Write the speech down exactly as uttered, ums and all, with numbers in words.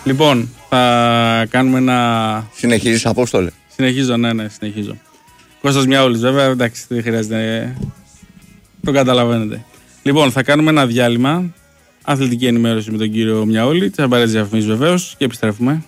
Λοιπόν, θα κάνουμε ένα. Συνεχίζεις, Απόστολε? Συνεχίζω, ναι, ναι, συνεχίζω. Κώστας Μιαούλης, βέβαια, εντάξει, δεν χρειάζεται. Το καταλαβαίνετε. Λοιπόν, θα κάνουμε ένα διάλειμμα. Αθλητική ενημέρωση με τον κύριο Μιαούλη. Τσαμπαρές διαφημίσεις βεβαίως και επιστρέφουμε.